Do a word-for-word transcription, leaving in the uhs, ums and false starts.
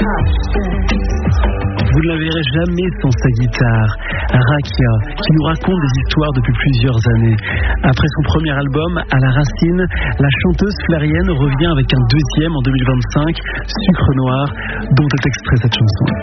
Vous ne la verrez jamais sans sa guitare. Rakia, qui nous raconte des histoires depuis plusieurs années. Après son premier album, À la racine, la chanteuse flérienne revient avec un deuxième en deux mille vingt-cinq, Sucre Noir, dont est extrait cette chanson.